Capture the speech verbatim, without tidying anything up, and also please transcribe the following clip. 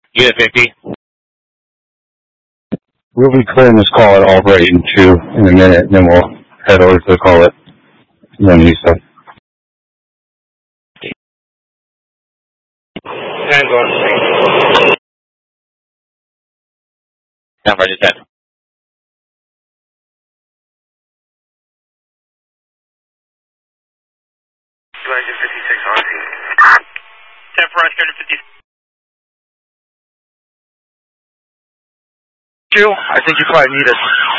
Unit fifty. We'll be clearing this call at Albright in two in a minute, and then we'll head over to the call at Lisa. ten going. ten, Roger ten. Roger fifty-six on scene. ten for Roger fifty-six. Two, I think you probably need us